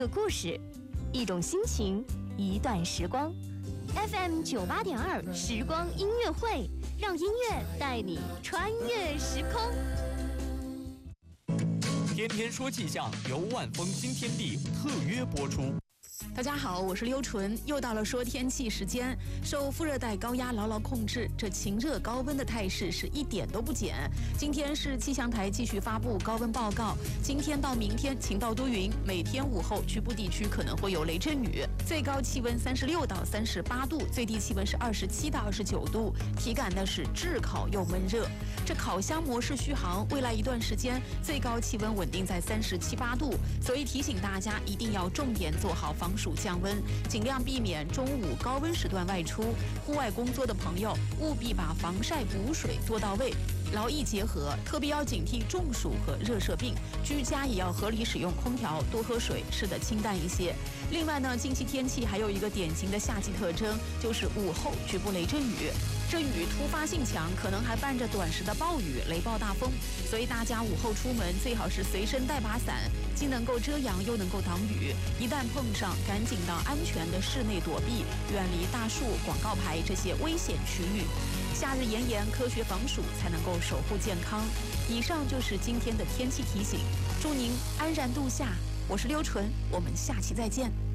个故事，一种心情，一段时光。FM 98.2时光音乐会，让音乐带你穿越时空。 天天说气象由万丰新天地特约播出。 大家好，我是刘纯，又到了说天气时间。受副热带高压牢牢控制，这晴热高温的态势是一点都不减。今天是气象台继续发布高温报告，今天到明天晴到多云，每天午后局部地区可能会有雷阵雨，最高气温36到38度，最低气温是27到29度，体感呢是炙烤又闷热。这烤箱模式续航，未来一段时间最高气温稳定在37、8度，所以提醒大家一定要重点做好防暑降温，尽量避免中午高温时段外出。户外工作的朋友务必把防晒补水做到位，劳逸结合，特别要警惕中暑和热射病。居家也要合理使用空调，多喝水，吃得清淡一些。另外呢，近期天气还有一个典型的夏季特征，就是午后局部雷阵雨。这雨突发性强，可能还伴着短时的暴雨、雷暴大风，所以大家午后出门最好是随身带把伞，既能够遮阳又能够挡雨。一旦碰上，赶紧到安全的室内躲避，远离大树、广告牌这些危险区域。夏日炎炎，科学防暑才能够守护健康。以上就是今天的天气提醒，祝您安然度夏。我是刘纯，我们下期再见。